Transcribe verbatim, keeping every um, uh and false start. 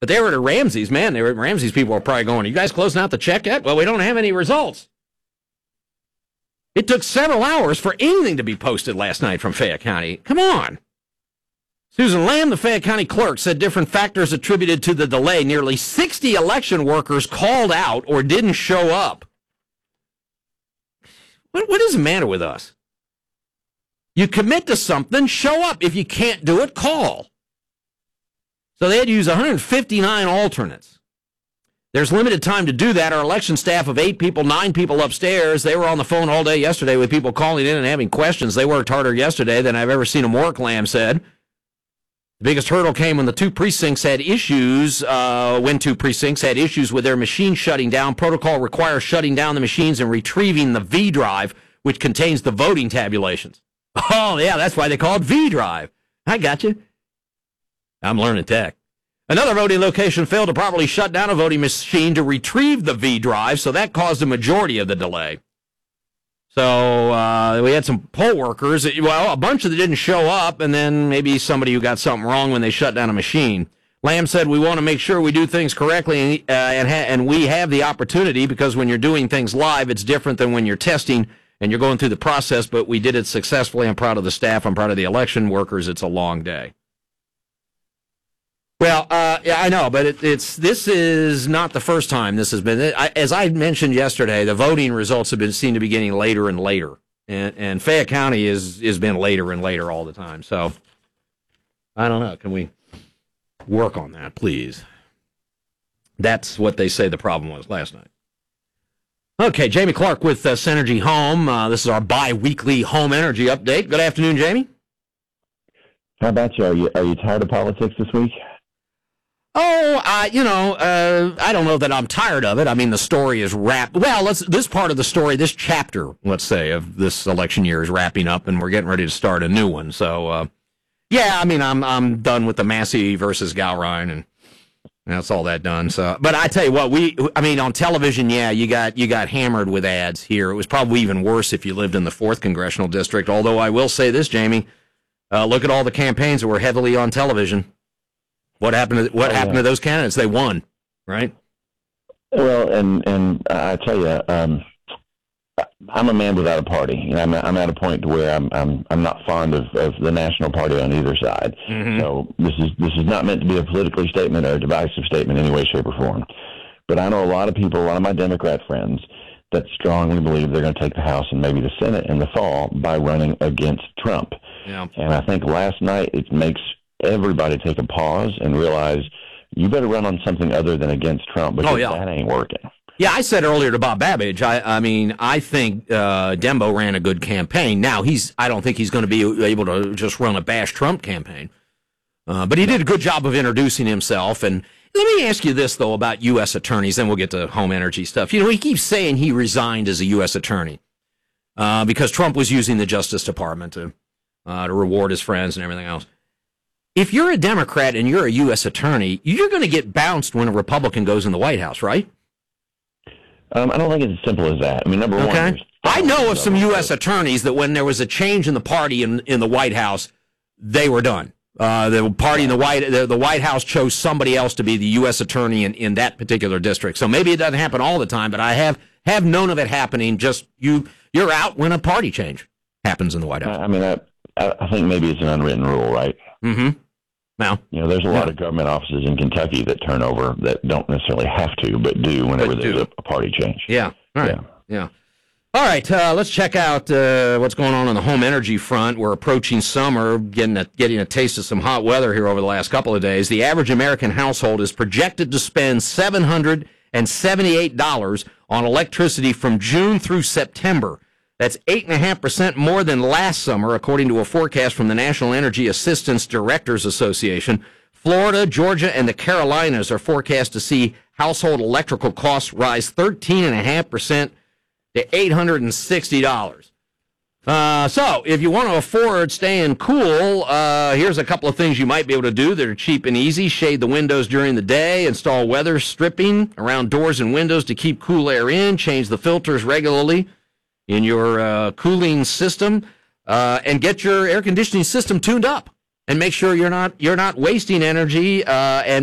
But they were at Ramsey's. Man, they were at Ramsey's. People were probably going, are you guys closing out the check yet? Well, we don't have any results. It took several hours for anything to be posted last night from Fayette County. Come on. Susan Lamb, the Fayette County clerk, said different factors attributed to the delay. Nearly sixty election workers called out or didn't show up. What, what is the matter with us? You commit to something, show up. If you can't do it, call. So they had to use one hundred fifty-nine alternates. There's limited time to do that. Our election staff of eight people, nine people upstairs, they were on the phone all day yesterday with people calling in and having questions. They worked harder yesterday than I've ever seen them work, Lamb said. The biggest hurdle came when the two precincts had issues, uh, when two precincts had issues with their machine shutting down. Protocol requires shutting down the machines and retrieving the V drive, which contains the voting tabulations. Oh, yeah, that's why they call it V drive. I got you. I'm learning tech. Another voting location failed to properly shut down a voting machine to retrieve the V drive, so that caused the majority of the delay. So uh, we had some poll workers. Well, a bunch of them didn't show up, and then maybe somebody who got something wrong when they shut down a machine. Lamb said we want to make sure we do things correctly, and, uh, and, ha- and we have the opportunity because when you're doing things live, it's different than when you're testing and you're going through the process, but we did it successfully. I'm proud of the staff. I'm proud of the election workers. It's a long day. Well, uh, yeah, I know, but it, it's this is not the first time this has been. I, as I mentioned yesterday, the voting results have been seem to be getting later and later, and, and Fayette County is has been later and later all the time. So I don't know. Can we work on that, please? That's what they say the problem was last night. Okay, Jamie Clark with uh, Synergy Home. Uh, this is our bi-weekly home energy update. Good afternoon, Jamie. How about you? Are you, are you tired of politics this week? Oh, uh, you know, uh, I don't know that I'm tired of it. I mean, the story is wrapped. Well, let's, this part of the story, this chapter, let's say, of this election year is wrapping up, and we're getting ready to start a new one. So, uh, yeah, I mean, I'm I'm done with the Massey versus Gowrine, and that's all that done. So, but I tell you what, we, I mean, on television, yeah, you got you got hammered with ads here. It was probably even worse if you lived in the fourth congressional district. Although I will say this, Jamie, uh, look at all the campaigns that were heavily on television. What happened to what oh, happened yeah. to those candidates? They won, right? Well, and and I tell you, um, I'm a man without a party. You know, I'm I'm at a point to where I'm I'm I'm not fond of, of the national party on either side. Mm-hmm. So this is this is not meant to be a politically statement or a divisive statement in any way, shape, or form. But I know a lot of people, a lot of my Democrat friends, that strongly believe they're going to take the House and maybe the Senate in the fall by running against Trump. Yeah. And I think last night it makes everybody take a pause and realize you better run on something other than against Trump because oh, yeah. that ain't working. Yeah, I said earlier to Bob Babbage, I, I mean, I think uh, Dembo ran a good campaign. Now, he's I don't think he's going to be able to just run a bash Trump campaign. Uh, but he did a good job of introducing himself. And let me ask you this, though, about U S attorneys. Then we'll get to home energy stuff. You know, he keeps saying he resigned as a U S attorney uh, because Trump was using the Justice Department to uh, to reward his friends and everything else. If you're a Democrat and you're a U S attorney, you're going to get bounced when a Republican goes in the White House, right? Um, I don't think it's as simple as that. I mean, number okay. one, I know of some U S attorneys that when there was a change in the party in, in the White House, they were done. Uh, the party in the White the, the White House chose somebody else to be the U S attorney in, in that particular district. So maybe it doesn't happen all the time, but I have, have known of it happening. Just you you're out when a party change happens in the White House. I mean, I, I think maybe it's an unwritten rule, right? Mm-hmm. Now, you know, there's a lot yeah. of government offices in Kentucky that turn over that don't necessarily have to, but do whenever but there's do. A, a party change. Yeah. All right. Yeah. yeah. All right. Uh, let's check out uh, what's going on on the home energy front. We're approaching summer, getting a, getting a taste of some hot weather here over the last couple of days. The average American household is projected to spend seven hundred seventy-eight dollars on electricity from June through September. That's eight point five percent more than last summer, according to a forecast from the National Energy Assistance Directors Association. Florida, Georgia, and the Carolinas are forecast to see household electrical costs rise thirteen point five percent to eight hundred sixty dollars. Uh, so, if you want to afford staying cool, uh, here's a couple of things you might be able to do that are cheap and easy. Shade the windows during the day, install weather stripping around doors and windows to keep cool air in, change the filters regularly in your uh, cooling system, uh, and get your air conditioning system tuned up, and make sure you're not you're not wasting energy uh, and